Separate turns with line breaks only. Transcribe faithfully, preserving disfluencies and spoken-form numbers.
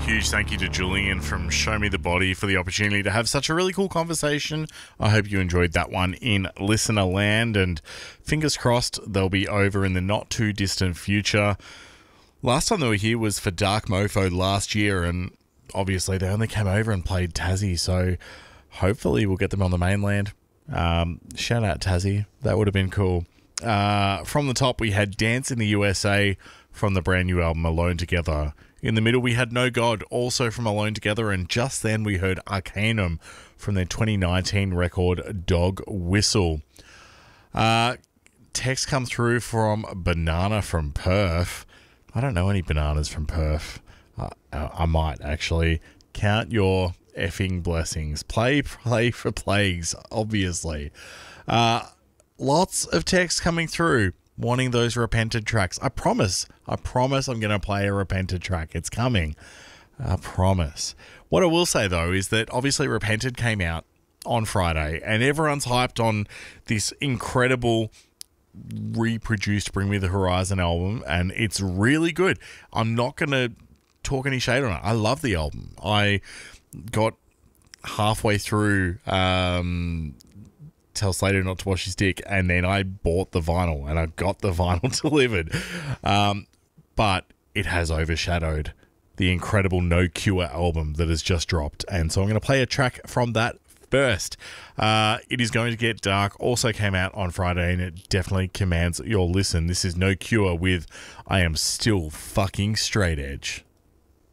huge thank you to Julian from Show Me the Body for the opportunity to have such a really cool conversation. I hope you enjoyed that one in listener land, and fingers crossed they'll be over in the not too distant future. Last time they were here was for Dark Mofo last year, and obviously they only came over and played Tassie, so hopefully we'll get them on the mainland. Um, shout out Tassie, that would have been cool. Uh, from the top we had Dance in the U S A from the brand new album Alone Together. In the middle we had No God, also from Alone Together, and just then we heard Arcanum from their twenty nineteen record Dog Whistle. Uh, text come through from Banana from Perth. I don't know any bananas from Perth. Uh, I might actually. Count your effing blessings. Play, play for plagues, obviously. Uh, lots of text coming through wanting those Repented tracks. I promise. I promise I'm going to play a Repented track. It's coming. I promise. What I will say, though, is that obviously Repented came out on Friday, and everyone's hyped on this incredible reproduced Bring Me the Horizon album, and it's really good. I'm not going to talk any shade on it. I love the album. I got halfway through um, Tell Slater Not to Wash His Dick, and then I bought the vinyl, and I got the vinyl delivered. Um, but it has overshadowed the incredible No Cure album that has just dropped, and so I'm going to play a track from that first. Uh, It Is Going to Get Dark also came out on Friday, and it definitely commands your listen. This is No Cure with I Am Still Fucking Straight Edge.